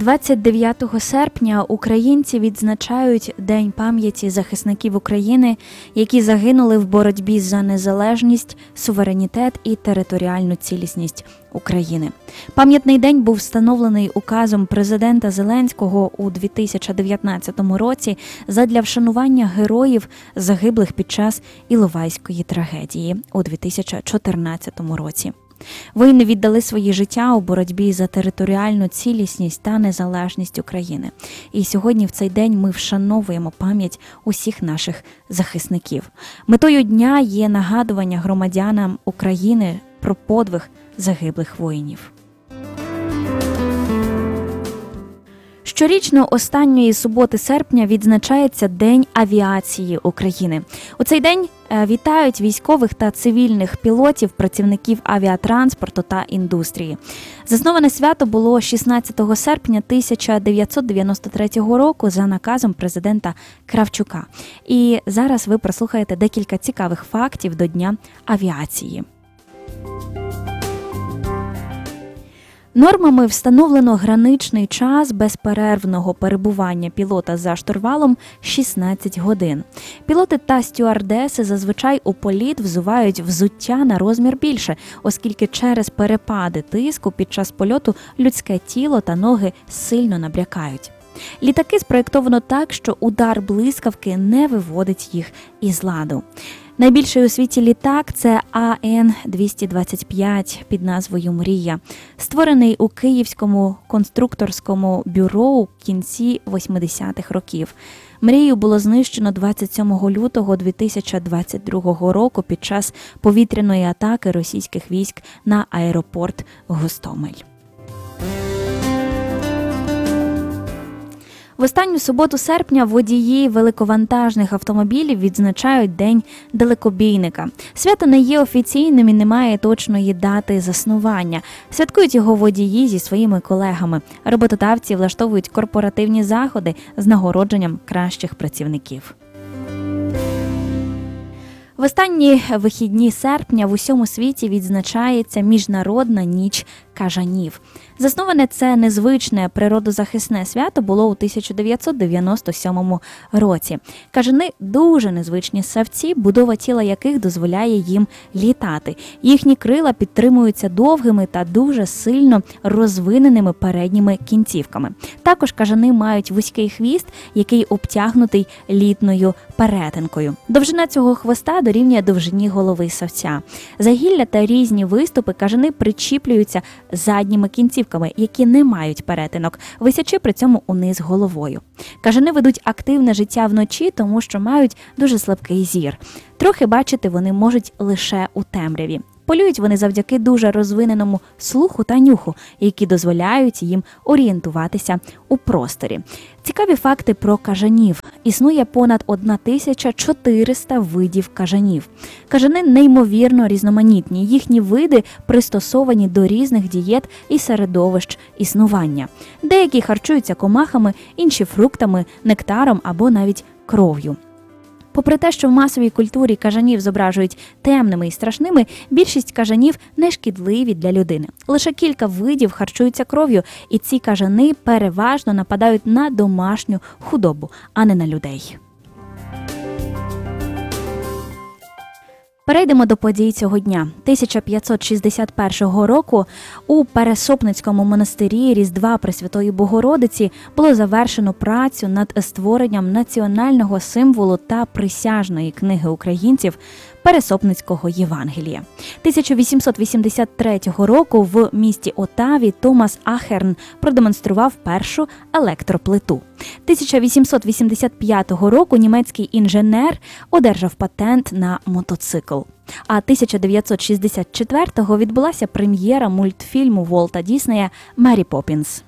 29 серпня українці відзначають День пам'яті захисників України, які загинули в боротьбі за незалежність, суверенітет і територіальну цілісність України. Пам'ятний день був встановлений указом президента Зеленського у 2019 році задля вшанування героїв, загиблих під час Іловайської трагедії у 2014 році. Воїни віддали свої життя у боротьбі за територіальну цілісність та незалежність України. І сьогодні в цей день ми вшановуємо пам'ять усіх наших захисників. Метою дня є нагадування громадянам України про подвиг загиблих воїнів. Щорічно останньої суботи серпня відзначається День авіації України. У цей день вітають військових та цивільних пілотів, працівників авіатранспорту та індустрії. Засноване свято було 16 серпня 1993 року за наказом президента Кравчука. І зараз ви прослухаєте декілька цікавих фактів до Дня авіації. Нормами встановлено граничний час безперервного перебування пілота за штурвалом 16 годин. Пілоти та стюардеси зазвичай у політ взувають взуття на розмір більше, оскільки через перепади тиску під час польоту людське тіло та ноги сильно набрякають. Літаки спроєктовано так, що удар блискавки не виводить їх із ладу. Найбільший у світі літак – це АН-225 під назвою «Мрія», створений у Київському конструкторському бюро у кінці 80-х років. «Мрію» було знищено 27 лютого 2022 року під час повітряної атаки російських військ на аеропорт Гостомель. В останню суботу серпня водії великовантажних автомобілів відзначають День далекобійника. Свято не є офіційним і не має точної дати заснування. Святкують його водії зі своїми колегами. Роботодавці влаштовують корпоративні заходи з нагородженням кращих працівників. В останні вихідні серпня в усьому світі відзначається Міжнародна ніч кажанів. Засноване це незвичне природозахисне свято було у 1997 році. Кажани – дуже незвичні ссавці, будова тіла яких дозволяє їм літати. Їхні крила підтримуються довгими та дуже сильно розвиненими передніми кінцівками. Також кажани мають вузький хвіст, який обтягнутий літною перетинкою. Довжина цього хвоста дорівнює довжині голови ссавця. За гілля та різні виступи кажани причіплюються задніми кінцівками, які не мають перетинок, висячи при цьому униз головою. Кажани ведуть активне життя вночі, тому що мають дуже слабкий зір. Трохи бачити вони можуть лише у темряві. Полюють вони завдяки дуже розвиненому слуху та нюху, які дозволяють їм орієнтуватися у просторі. Цікаві факти про кажанів. Існує понад 1400 видів кажанів. Кажани неймовірно різноманітні. Їхні види пристосовані до різних дієт і середовищ існування. Деякі харчуються комахами, інші фруктами, нектаром або навіть кров'ю. Попри те, що в масовій культурі кажанів зображують темними і страшними, більшість кажанів не шкідливі для людини. Лише кілька видів харчуються кров'ю, і ці кажани переважно нападають на домашню худобу, а не на людей. Перейдемо до подій цього дня. 1561 року у Пересопницькому монастирі Різдва Пресвятої Богородиці було завершено працю над створенням національного символу та присяжної книги українців Пересопницького Євангелія. 1883 року в місті Отаві Томас Ахерн продемонстрував першу електроплиту. 1885 року німецький інженер одержав патент на мотоцикл. А 1964-го відбулася прем'єра мультфільму Волта Діснея «Мері Поппінс».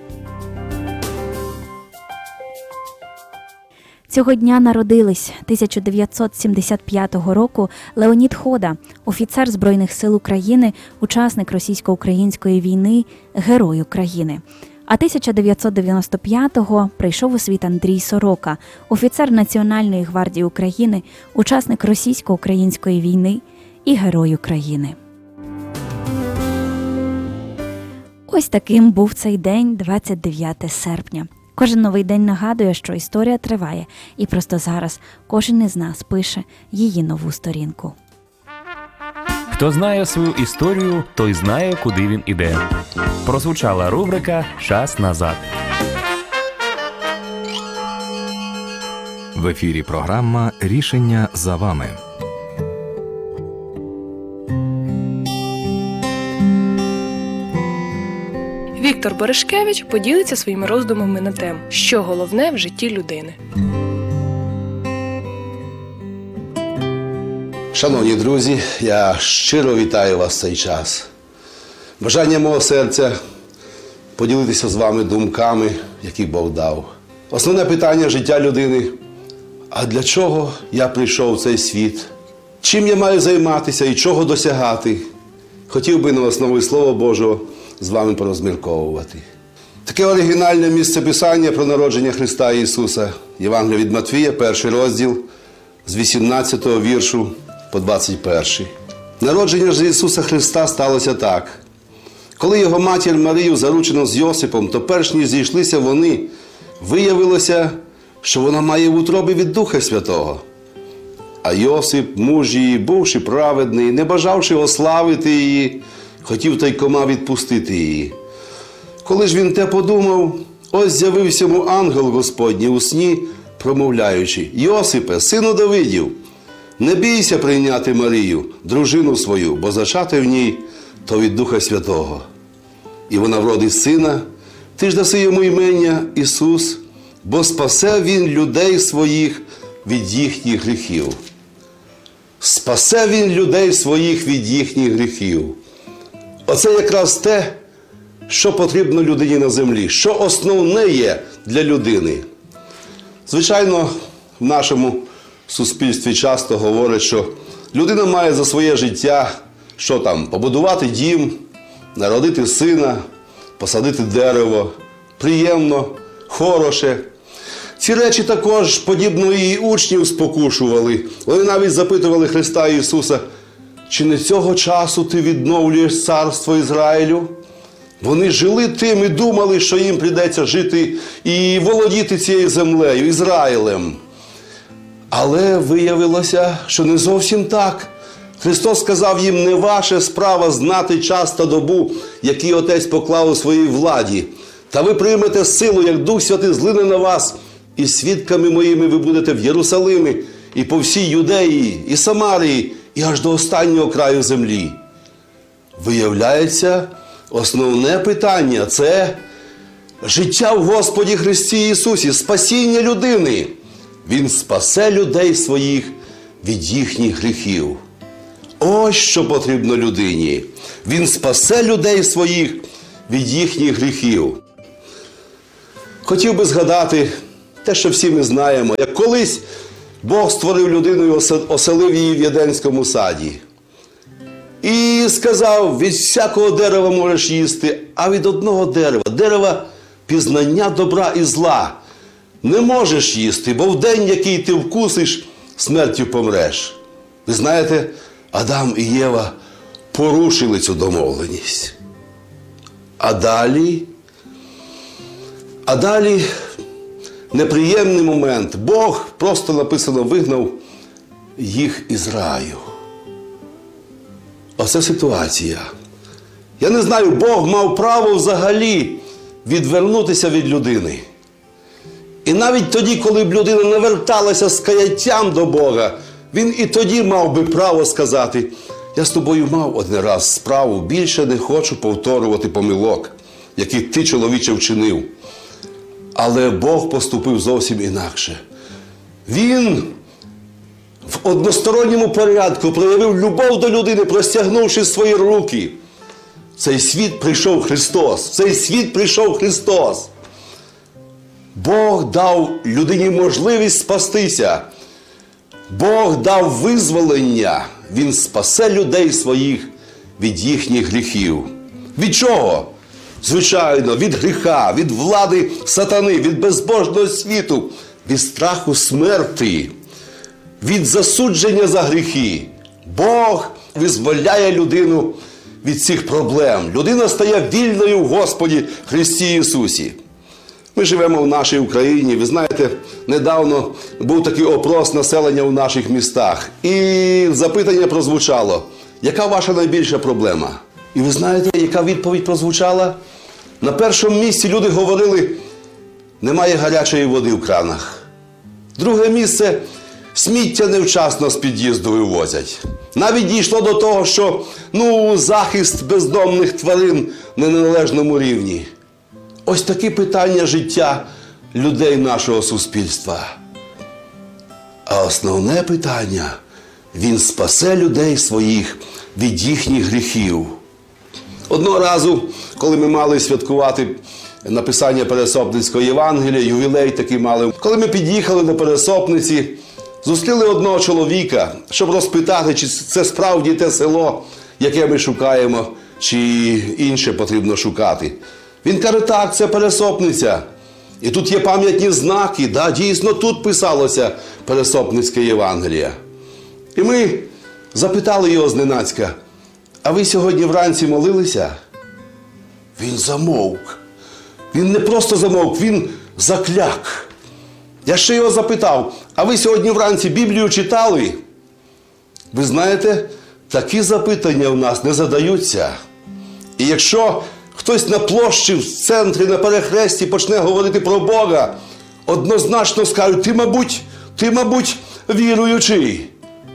Цього дня народились 1975 року Леонід Хода, офіцер Збройних сил України, учасник російсько-української війни, Герой України. А 1995-го прийшов у світ Андрій Сорока, офіцер Національної гвардії України, учасник російсько-української війни і Герой України. Ось таким був цей день, 29 серпня. Кожен новий день нагадує, що історія триває, і просто зараз кожен із нас пише її нову сторінку. Хто знає свою історію, той знає, куди він іде. Прозвучала рубрика «Час назад». В ефірі програма «Рішення за вами». Віктор Берешкевич поділиться своїми роздумами на тему «Що головне в житті людини?». Шановні друзі, я щиро вітаю вас в цей час. Бажання мого серця – поділитися з вами думками, які Бог дав. Основне питання життя людини – а для чого я прийшов в цей світ? Чим я маю займатися і чого досягати? Хотів би на основі Слова Божого з вами порозмірковувати. Таке оригінальне місцеписання про народження Христа Ісуса. Євангелія від Матвія, 1 розділ, з 18 віршу по 21. Народження ж Ісуса Христа сталося так. Коли його матір Марію заручено з Йосипом, то перш ніж зійшлися вони, виявилося, що вона має в утробі від Духа Святого. А Йосип, муж її, бувши праведний, не бажавши ославити її, хотів тайкома відпустити її. Коли ж він те подумав, ось з'явився йому ангел Господній у сні, промовляючи: «Йосипе, сину Давидів, не бійся прийняти Марію, дружину свою, бо зачати в ній то від Духа Святого. І вона вродить сина, ти ж даси йому імення Ісус, бо спасе він людей своїх від їхніх гріхів». Спасе він людей своїх від їхніх гріхів. Оце якраз те, що потрібно людині на землі, що основне є для людини. Звичайно, в нашому суспільстві часто говорять, що людина має за своє життя, що там, побудувати дім, народити сина, посадити дерево. Приємно, хороше. Ці речі також, подібно, і учнів спокушували. Вони навіть запитували Христа Ісуса: «Чи не цього часу ти відновлюєш царство Ізраїлю?» Вони жили тим і думали, що їм прийдеться жити і володіти цією землею, Ізраїлем. Але виявилося, що не зовсім так. Христос сказав їм: «Не ваша справа знати час та добу, який Отець поклав у своїй владі. Та ви приймете силу, як Дух Святий злине на вас, і свідками моїми ви будете в Єрусалимі, і по всій Юдеї, і Самарії, і аж до останнього краю землі». Виявляється, основне питання – це життя в Господі Христі Ісусі, спасіння людини. Він спасе людей своїх від їхніх гріхів. Ось що потрібно людині. Він спасе людей своїх від їхніх гріхів. Хотів би згадати те, що всі ми знаємо, як колись Бог створив людину і оселив її в Єденському саді. І сказав: «Від всякого дерева можеш їсти, а від одного дерева, дерева пізнання добра і зла, не можеш їсти, бо в день, який ти вкусиш, смертю помреш». Ви знаєте, Адам і Єва порушили цю домовленість. А далі неприємний момент. Бог, просто написано, вигнав їх із раю. Оце ситуація. Я не знаю, Бог мав право взагалі відвернутися від людини. І навіть тоді, коли б людина наверталася з каяттям до Бога, він і тоді мав би право сказати: «Я з тобою мав один раз справу, більше не хочу повторювати помилок, які ти, чоловіче, вчинив». Але Бог поступив зовсім інакше. Він в односторонньому порядку проявив любов до людини, простягнувши свої руки. В цей світ прийшов Христос. В цей світ прийшов Христос. Бог дав людині можливість спастися. Бог дав визволення. Він спасе людей своїх від їхніх гріхів. Від чого? Звичайно, від гріха, від влади сатани, від безбожного світу, від страху смерті, від засудження за гріхи. Бог визволяє людину від цих проблем. Людина стає вільною в Господі Христі Ісусі. Ми живемо в нашій Україні. Ви знаєте, недавно був такий опрос населення в наших містах. І запитання прозвучало: яка ваша найбільша проблема? І ви знаєте, яка відповідь прозвучала? На першому місці люди говорили: немає гарячої води в кранах. Друге місце – сміття невчасно з під'їзду вивозять. Навіть дійшло до того, що захист бездомних тварин на неналежному рівні. Ось такі питання життя людей нашого суспільства. А основне питання – Він спасе людей своїх від їхніх гріхів. Одного разу, коли ми мали святкувати написання Пересопницького Євангелія, ювілей такий мали, коли ми під'їхали до Пересопниці, зустріли одного чоловіка, щоб розпитати, чи це справді те село, яке ми шукаємо, чи інше потрібно шукати. Він каже: так, це Пересопниця. І тут є пам'ятні знаки, дійсно тут писалося Пересопницьке Євангеліє. І ми запитали його зненацька: а ви сьогодні вранці молилися? Він замовк. Він не просто замовк, він закляк. Я ще його запитав: а ви сьогодні вранці Біблію читали? Ви знаєте, такі запитання в нас не задаються. І якщо хтось на площі, в центрі, на перехресті почне говорити про Бога, однозначно скажуть: ти, мабуть, віруючий.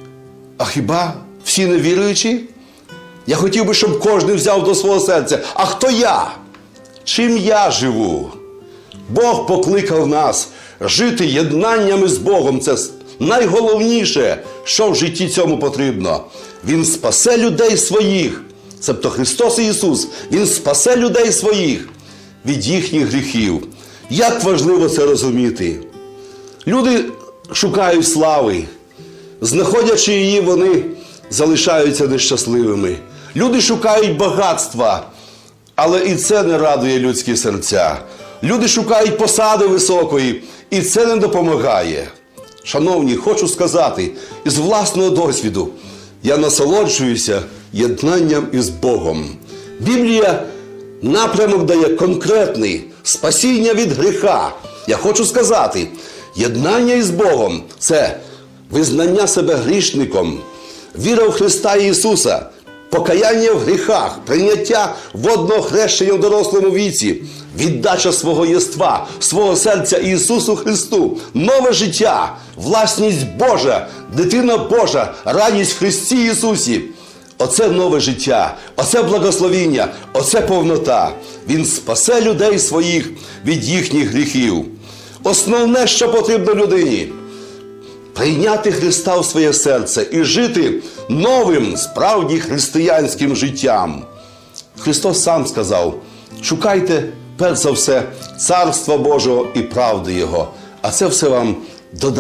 А хіба всі не віруючі? Я хотів би, щоб кожен взяв до свого серця: а хто я? Чим я живу? Бог покликав нас жити єднаннями з Богом. Це найголовніше, що в житті цьому потрібно. Він спасе людей своїх, тобто Христос Ісус, Він спасе людей своїх від їхніх гріхів. Як важливо це розуміти? Люди шукають слави. Знаходячи її, вони залишаються нещасливими. Люди шукають багатства, але і це не радує людські серця. Люди шукають посади високої, і це не допомагає. Шановні, хочу сказати із власного досвіду: я насолоджуюся єднанням із Богом. Біблія напрямок дає конкретний – спасіння від гріха. Я хочу сказати, єднання із Богом – це визнання себе грішником, віра в Христа Ісуса, покаяння в гріхах, прийняття водного хрещення в дорослому віці, віддача свого єства, свого серця Ісусу Христу, нове життя, власність Божа, дитина Божа, радість в Христі Ісусі. Оце нове життя, оце благословіння, оце повнота. Він спасе людей своїх від їхніх гріхів. Основне, що потрібно людині – прийняти Христа в своє серце і жити новим, справді християнським життям. Христос сам сказав: шукайте перш за все Царства Божого і правди Його, а це все вам додасться.